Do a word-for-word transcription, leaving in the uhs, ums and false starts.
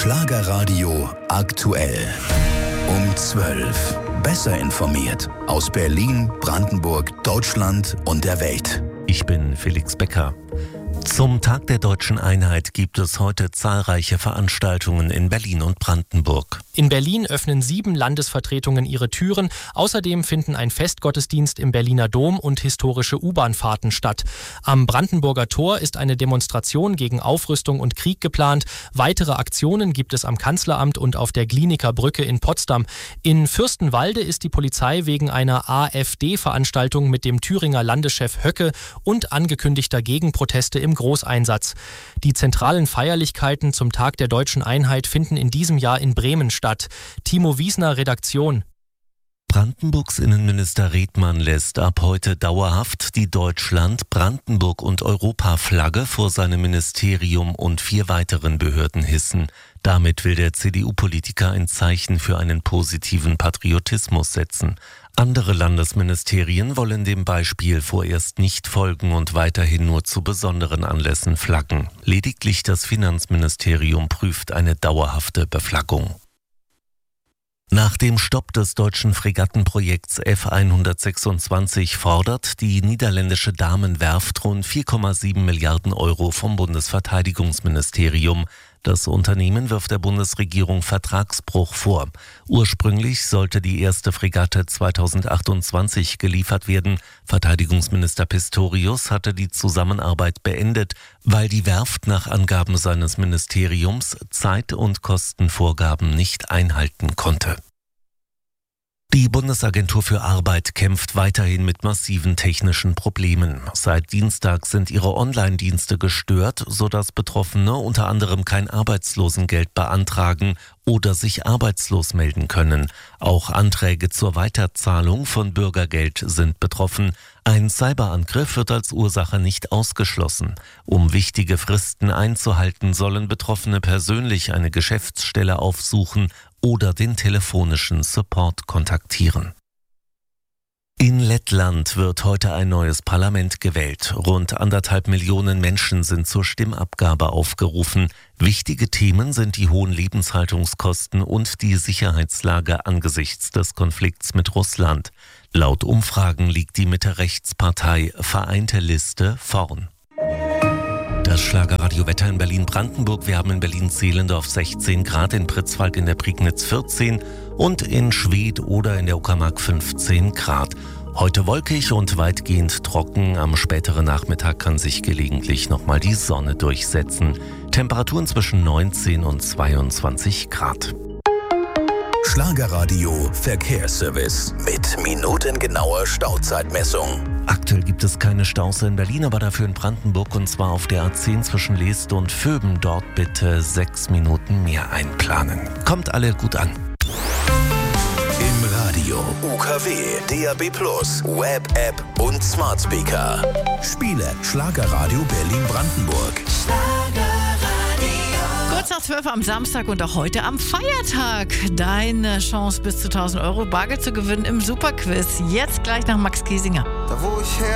Schlagerradio aktuell. Um zwölf. Besser informiert aus Berlin, Brandenburg, Deutschland und der Welt. Ich bin Felix Becker. Zum Tag der Deutschen Einheit gibt es heute zahlreiche Veranstaltungen in Berlin und Brandenburg. In Berlin öffnen sieben Landesvertretungen ihre Türen. Außerdem finden ein Festgottesdienst im Berliner Dom und historische U-Bahn-Fahrten statt. Am Brandenburger Tor ist eine Demonstration gegen Aufrüstung und Krieg geplant. Weitere Aktionen gibt es am Kanzleramt und auf der Glienicke Brücke in Potsdam. In Fürstenwalde ist die Polizei wegen einer AfD-Veranstaltung mit dem Thüringer Landeschef Höcke und angekündigter Gegenproteste im Großeinsatz. Die zentralen Feierlichkeiten zum Tag der Deutschen Einheit finden in diesem Jahr in Bremen statt. Timo Wiesner, Redaktion. Brandenburgs Innenminister Redmann lässt ab heute dauerhaft die Deutschland-, Brandenburg- und Europaflagge vor seinem Ministerium und vier weiteren Behörden hissen. Damit will der C D U-Politiker ein Zeichen für einen positiven Patriotismus setzen. Andere Landesministerien wollen dem Beispiel vorerst nicht folgen und weiterhin nur zu besonderen Anlässen flaggen. Lediglich das Finanzministerium prüft eine dauerhafte Beflaggung. Nach dem Stopp des deutschen Fregattenprojekts F hundertsechsundzwanzig fordert die niederländische Damenwerft rund vier Komma sieben Milliarden Euro vom Bundesverteidigungsministerium. Das Unternehmen wirft der Bundesregierung Vertragsbruch vor. Ursprünglich sollte die erste Fregatte zweitausendachtundzwanzig geliefert werden. Verteidigungsminister Pistorius hatte die Zusammenarbeit beendet, weil die Werft nach Angaben seines Ministeriums Zeit- und Kostenvorgaben nicht einhalten konnte. Die Bundesagentur für Arbeit kämpft weiterhin mit massiven technischen Problemen. Seit Dienstag sind ihre Online-Dienste gestört, sodass Betroffene unter anderem kein Arbeitslosengeld beantragen oder sich arbeitslos melden können. Auch Anträge zur Weiterzahlung von Bürgergeld sind betroffen. Ein Cyberangriff wird als Ursache nicht ausgeschlossen. Um wichtige Fristen einzuhalten, sollen Betroffene persönlich eine Geschäftsstelle aufsuchen oder den telefonischen Support kontaktieren. In Lettland wird heute ein neues Parlament gewählt. Rund anderthalb Millionen Menschen sind zur Stimmabgabe aufgerufen. Wichtige Themen sind die hohen Lebenshaltungskosten und die Sicherheitslage angesichts des Konflikts mit Russland. Laut Umfragen liegt die Mitte-Rechts-Partei Vereinte Liste vorn. Das Schlagerradio-Wetter in Berlin-Brandenburg. Wir haben in Berlin-Zehlendorf sechzehn Grad, in Pritzwalk in der Prignitz vierzehn und in Schwedt oder in der Uckermark fünfzehn Grad. Heute wolkig und weitgehend trocken. Am späteren Nachmittag kann sich gelegentlich nochmal die Sonne durchsetzen. Temperaturen zwischen neunzehn und zweiundzwanzig Grad. Schlagerradio Verkehrsservice mit minutengenauer Stauzeitmessung. Aktuell gibt es keine Staus in Berlin, aber dafür in Brandenburg, und zwar auf der A zehn zwischen Leest und Vöben. Dort bitte sechs Minuten mehr einplanen. Kommt alle gut an. Im Radio, U K W, D A B plus, Web, App und Smart Speaker. Spiele Schlagerradio Berlin-Brandenburg. Kurz nach zwölf am Samstag und auch heute am Feiertag. Deine Chance, bis zu tausend Euro Bargeld zu gewinnen im Superquiz. Jetzt gleich nach Max Giesinger. Da wo ich her